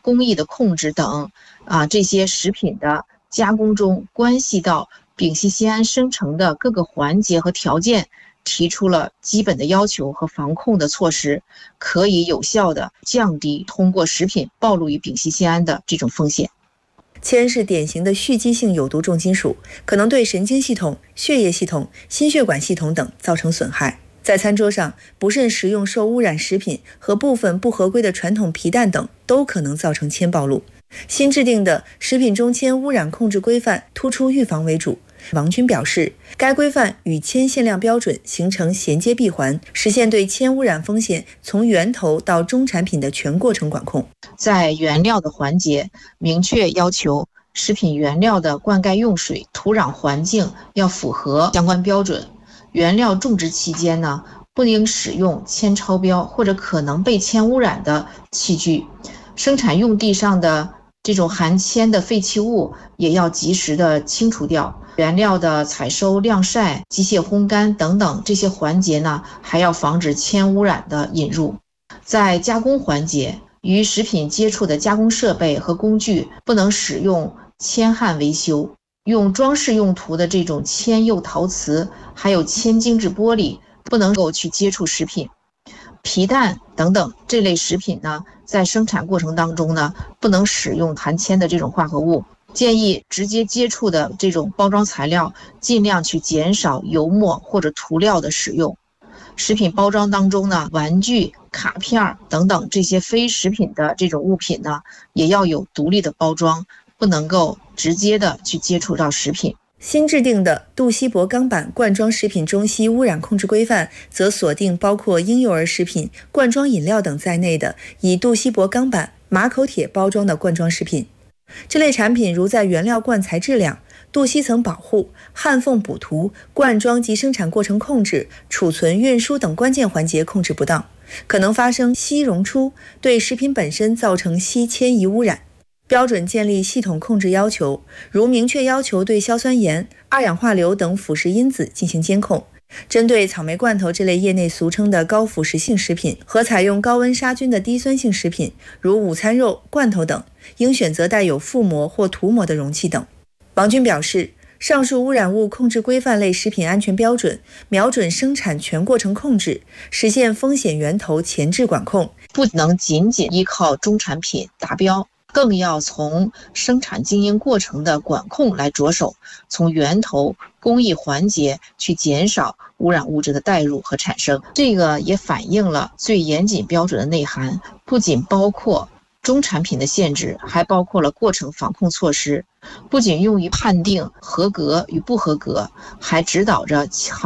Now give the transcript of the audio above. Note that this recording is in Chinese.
工艺的控制等这些食品的加工中关系到丙烯酰胺生成的各个环节和条件，提出了基本的要求和防控的措施，可以有效地降低通过食品暴露于丙烯酰胺的这种风险。 铅是典型的蓄积性有毒重金属，可能对神经系统、血液系统、心血管系统等造成损害。在餐桌上，不慎食用受污染食品和部分不合规的传统皮蛋等，都可能造成铅暴露。新制定的食品中铅污染控制规范突出预防为主。王军表示，该规范与铅限量标准形成衔接闭环，实现对铅污染风险从源头到终产品的全过程管控。 在原料的环节，明确要求食品原料的灌溉用水、土壤环境要符合相关标准。原料种植期间呢，不应使用铅超标或者可能被铅污染的器具。生产用地上的这种含铅的废弃物也要及时的清除掉。原料的采收、晾晒、机械烘干等等这些环节呢，还要防止铅污染的引入。在加工环节，与食品接触的加工设备和工具不能使用铅焊维修，用装饰用途的这种铅釉陶瓷还有铅精制玻璃不能够去接触食品。皮蛋等等这类食品呢，在生产过程当中呢，不能使用含铅的这种化合物。建议直接接触的这种包装材料尽量去减少油墨或者涂料的使用。食品包装当中呢，玩具、卡片等等这些非食品的这种物品呢，也要有独立的包装，不能够直接的去接触到食品。 新制定的杜锡箔钢板罐装食品中烯污染控制规范则锁定包括婴幼儿食品、罐装饮料等在内的以杜锡箔钢板、马口铁包装的罐装食品。这类产品如在原料罐材质量、镀锡层保护、焊缝补涂、灌装及生产过程控制、储存、运输等关键环节控制不当，可能发生烯溶出，对食品本身造成烯铅仪污染。标准建立系统控制要求，如明确要求对硝酸盐、二氧化硫等腐蚀因子进行监控。针对草莓罐头这类业内俗称的高腐蚀性食品和采用高温杀菌的低酸性食品，如午餐肉、罐头等，应选择带有覆膜或涂膜的容器等。王军表示，上述污染物控制规范类食品安全标准瞄准生产全过程控制，实现风险源头前置管控， 不能仅仅依靠终产品达标，更要从生产经营过程的管控来着手，从源头工艺环节去减少污染物质的带入和产生。这个也反映了最严谨标准的内涵，不仅包括终产品的限制，还包括了过程防控措施，不仅用于判定合格与不合格，还指导着